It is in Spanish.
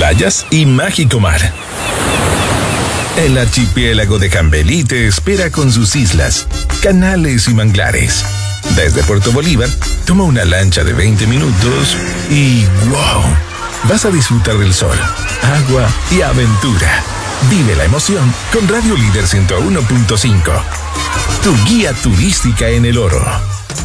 playas y mágico mar. El archipiélago de Cambelí te espera con sus islas, canales y manglares. Desde Puerto Bolívar, toma una lancha de 20 minutos y ¡wow! Vas a disfrutar del sol, agua y aventura. Vive la emoción con Radio Líder 101.5. Tu guía turística en el oro.